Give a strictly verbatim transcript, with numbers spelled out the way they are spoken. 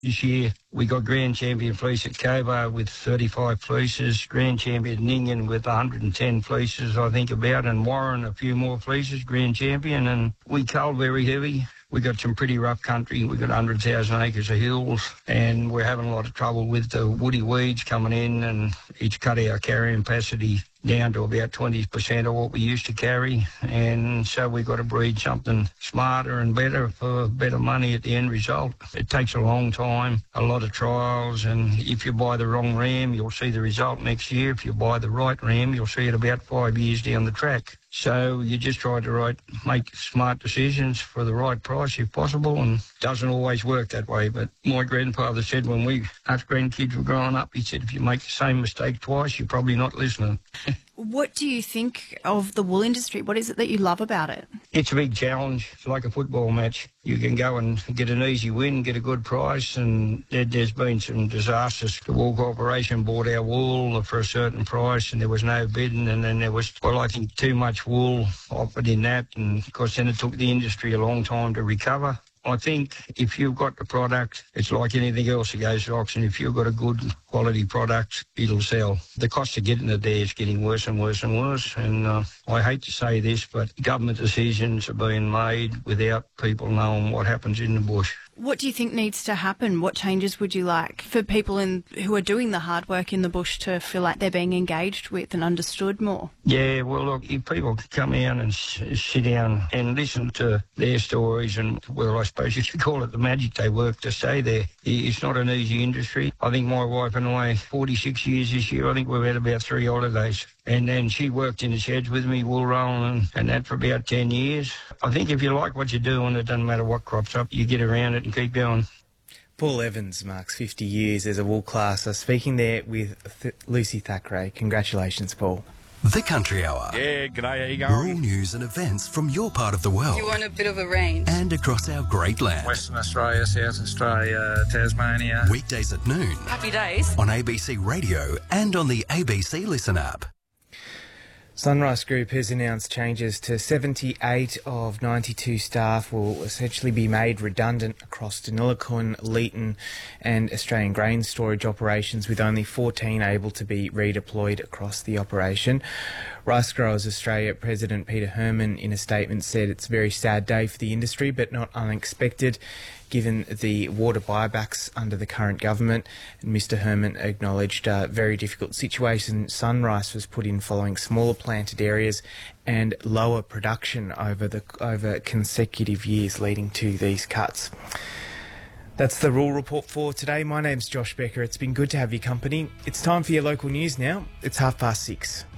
This year we got Grand Champion fleece at Cobar with thirty-five fleeces, Grand Champion Nyngan with one hundred ten fleeces, I think about, and Warren a few more fleeces, Grand Champion, and we cull very heavy. We got some pretty rough country. We got one hundred thousand acres of hills, and we're having a lot of trouble with the woody weeds coming in, and it's cut our carrying capacity down to about twenty percent of what we used to carry, and so we've got to breed something smarter and better for better money at the end result. It takes a long time, a lot of trials, and if you buy the wrong ram, you'll see the result next year. If you buy the right ram, you'll see it about five years down the track. So you just try to right, make smart decisions for the right price if possible, and it doesn't always work that way. But my grandfather said when we, us grandkids were growing up, he said if you make the same mistake twice, you're probably not listening. What do you think of the wool industry? What is it that you love about it? It's a big challenge. It's like a football match. You can go and get an easy win, get a good price, and there, there's been some disasters. The Wool Corporation bought our wool for a certain price and there was no bidding, and then there was, well, I think too much wool offered in that, and of course then it took the industry a long time to recover. I think if you've got the product, it's like anything else that goes to auction. If you've got a good quality product, it'll sell. The cost of getting it there is getting worse and worse and worse. And uh, I hate to say this, but government decisions are being made without people knowing what happens in the bush. What do you think needs to happen? What changes would you like for people in, who are doing the hard work in the bush to feel like they're being engaged with and understood more? Yeah, well, look, if people come out and s- sit down and listen to their stories and, well, I suppose you could call it the magic they work to stay there. It's not an easy industry. I think my wife and I, forty-six years this year, I think we've had about three holidays. And then she worked in the sheds with me, wool rolling and, and that for about ten years. I think if you like what you're doing, it doesn't matter what crops up, you get around it and keep going. Paul Evans marks fifty years as a wool classer, speaking there with Th- Lucy Thackeray. Congratulations, Paul. The Country Hour. Yeah, g'day, how you going? Rural news and events from your part of the world. You want a bit of a range? And across our great land. Western Australia, South Australia, Tasmania. Weekdays at noon. Happy days. On A B C Radio and on the A B C Listen app. Sunrise Group has announced changes to seventy-eight of ninety-two staff will essentially be made redundant across Deniliquin, Leeton and Australian grain storage operations, with only fourteen able to be redeployed across the operation. Rice Growers Australia President Peter Herman in a statement said it's a very sad day for the industry, but not unexpected given the water buybacks under the current government. And Mr Herman acknowledged a very difficult situation Sunrise was put in following smaller planted areas and lower production over the over consecutive years leading to these cuts. That's the Rural Report for today. My name's Josh Becker. It's been good to have your company. It's time for your local news now. It's half past six.